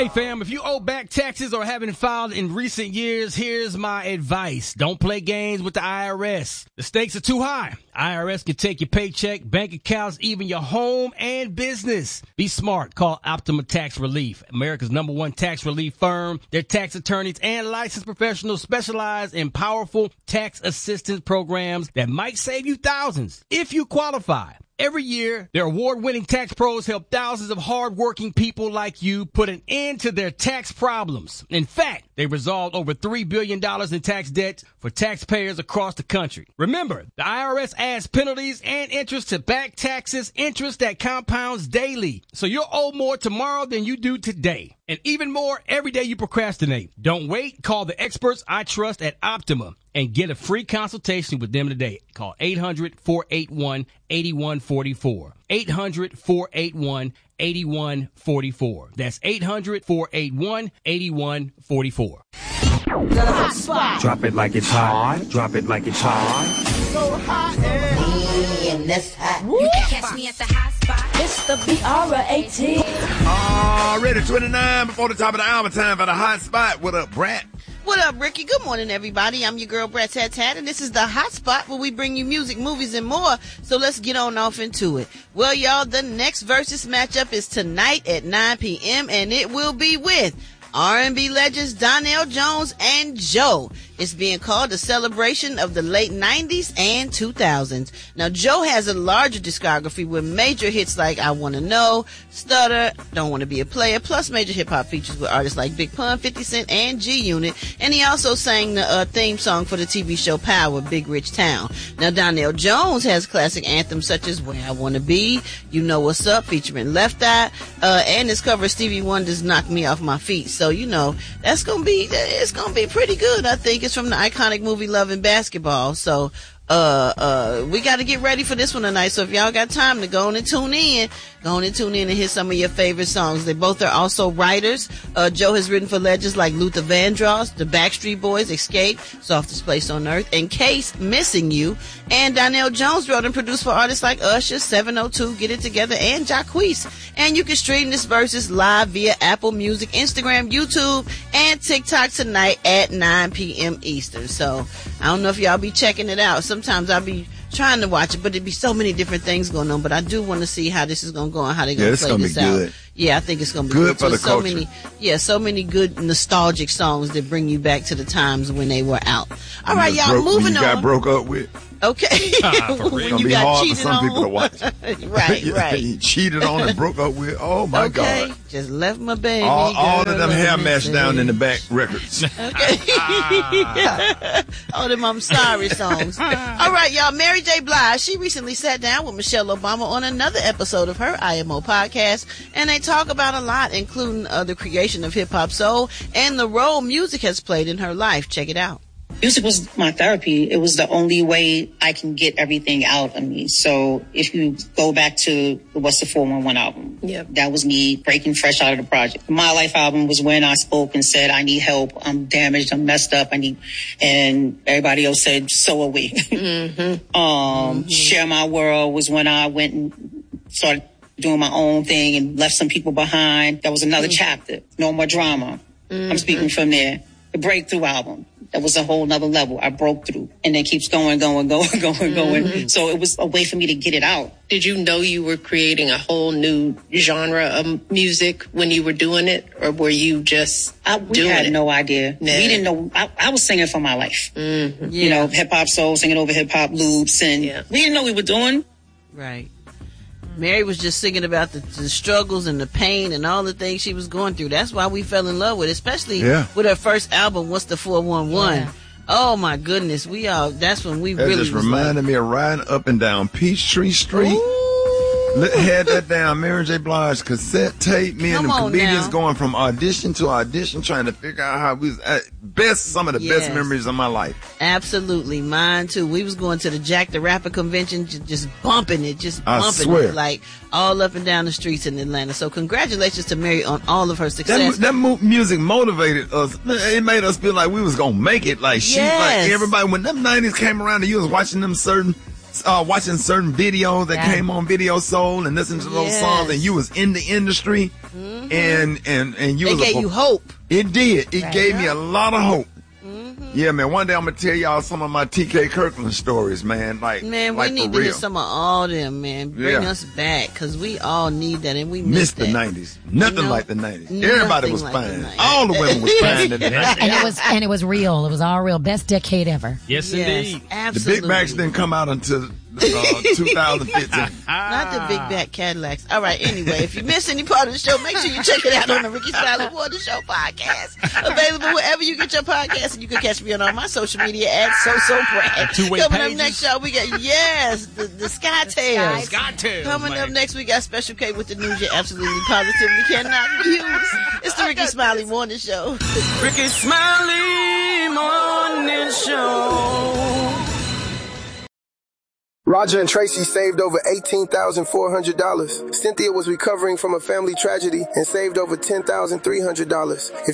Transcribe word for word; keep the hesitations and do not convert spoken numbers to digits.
Hey fam, if you owe back taxes or haven't filed in recent years, here's my advice. Don't play games with the I R S. The stakes are too high. I R S can take your paycheck, bank accounts, even your home and business. Be smart. Call Optima Tax Relief, America's number one tax relief firm. Their tax attorneys and licensed professionals specialize in powerful tax assistance programs that might save you thousands if you qualify. Every year, their award-winning tax pros help thousands of hard-working people like you put an end to their tax problems. In fact, they resolved over three billion dollars in tax debts for taxpayers across the country. Remember, the I R S adds penalties and interest to back taxes, interest that compounds daily. So you'll owe more tomorrow than you do today. And even more every day you procrastinate. Don't wait. Call the experts I trust at Optima and get a free consultation with them today. Call eight hundred, four eight one, eight one four four. eight hundred, four eight one, eight one four four. That's eight hundred, four eight one, eight one four four. The hot spot. Drop it like it's hot. Drop it like it's hot. So hot and this hot. You can catch me at the hot spot. It's the B R eighteen. Already twenty-nine before the top of the hour. Time for the hot spot. What up, Brat? What up, Ricky? Good morning, everybody. I'm your girl, Brat Tat Tat, and this is the hot spot where we bring you music, movies, and more. So let's get on off into it. Well, y'all, the next versus matchup is tonight at nine p.m., and it will be with R and B legends Donell Jones and Joe. It's being called a celebration of the late nineties and two thousands. Now, Joe has a larger discography with major hits like I Wanna Know, Stutter, Don't Wanna Be a Player, plus major hip-hop features with artists like Big Pun, fifty Cent, and G-Unit. And he also sang the uh, theme song for the T V show Power, Big Rich Town. Now, Donell Jones has classic anthems such as Where I Wanna Be, You Know What's Up, featuring Left Eye, uh, and his cover of Stevie Wonder's Knock Me Off My Feet. So, you know, that's gonna be, it's gonna be pretty good. I think it's from the iconic movie Love and Basketball. So, uh, uh, we got to get ready for this one tonight. So if y'all got time to go on and tune in, go on and tune in and hear some of your favorite songs. They both are also writers. Uh, Joe has written for legends like Luther Vandross, the Backstreet Boys, Escape, Softest Place on Earth, and Case, Missing You. And Donell Jones wrote and produced for artists like Usher, seven oh two, Get It Together, and Jacquees. And you can stream this versus live via Apple Music, Instagram, YouTube, and TikTok tonight at nine p.m. Eastern. So I don't know if y'all be checking it out. Sometimes I'll be trying to watch it, but there'd be so many different things going on. But I do want to see how this is going to go and how they're going to Yeah, play gonna this be out. good. Yeah, I think it's going to be Good good. for the so culture. many, yeah, so many good nostalgic songs that bring you back to the times when they were out. All right, y'all, broke, moving you on. got broke up with. Okay. Ah, for real. When It's gonna you be got hard for cheated some on. people to watch. right, Yeah, right. he cheated on and broke up with. Oh my okay. God! Just left my baby. All, all girl, of them hair let me mashed see. down in the back records. Okay. All them I'm sorry songs. All right, y'all. Mary J. Blige, she recently sat down with Michelle Obama on another episode of her I M O podcast, and they talk about a lot, including uh, the creation of hip hop soul and the role music has played in her life. Check it out. Music was my therapy. It was the only way I can get everything out of me. So if you go back to the What's the four one one album, Yep. that was me breaking fresh out of the project. My Life album was when I spoke and said, I need help. I'm damaged. I'm messed up. I need, and everybody else said, so are we. Mm-hmm. um, Mm-hmm. Share My World was when I went and started doing my own thing and left some people behind. That was another Mm-hmm. chapter. No More Drama. Mm-hmm. I'm speaking from there. The Breakthrough album. That was a whole nother level. I broke through, and it keeps going, going, going, going, going. Mm-hmm. So it was a way for me to get it out. Did you know you were creating a whole new genre of music when you were doing it, or were you just I, we doing had it? no idea. Nah. We didn't know. I, I was singing for my life. Mm-hmm. Yeah. You know, hip hop soul, singing over hip hop loops, and Yeah. we didn't know we were doing. Right. Mary was just singing about the, the struggles and the pain and all the things she was going through. That's why we fell in love with it, especially Yeah. with her first album, What's the four one one? Yeah. Oh my goodness. We all, that's when we That really just was reminded me of riding up and down Peachtree Street. Let- Had that down, Mary J. Blige cassette tape. Me and Come the on comedians now. going from audition to audition, trying to figure out how we was at best. Some of the Yes. best memories of my life. Absolutely, mine too. We was going to the Jack the Rapper convention, j- just bumping it, just I bumping swear. it, like all up and down the streets in Atlanta. So congratulations to Mary on all of her That, success. that mu- music motivated us. It made us feel like we was gonna make it. Like she, Yes. like everybody. When them nineties came around, and you was watching them certain, uh, watching certain videos that Yeah. came on Video Soul and listening to those Yes. songs, and you was in the industry. Mm-hmm. And and and you they was gave a, you hope. It did. It right. gave me a lot of hope. Mm-hmm. Yeah, man. One day I'm gonna tell y'all some of my T K Kirkland stories, man. Like, man, like we need for to real. hear some of all them, man. Bring Yeah. us back, because we all need that, and we Missed miss the that. nineties. Nothing You know, like the nineties. nothing Everybody was like the fine. nineties. All the women was fine in the nineties. And it was and it was real. It was all real. Best decade ever. Yes, Yes, indeed. The absolutely. Big Macs didn't come out until uh, two thousand fifteen. Not the big back Cadillacs. All right, anyway, if you miss any part of the show, make sure you check it out on the Ricky Smiley Morning Show podcast. Available wherever you get your podcast, and you can catch me on all my social media at So So Brad. Two-way Coming pages. up next, y'all, we got, yes, the, the Sky Tales. Sky Tales, Coming man. up next, we got Special K with the news you absolutely positively cannot refuse. It's the Ricky Smiley Morning Show. Ricky Smiley Morning Show. Roger and Tracy saved over eighteen thousand four hundred dollars. Cynthia was recovering from a family tragedy and saved over ten thousand three hundred dollars. If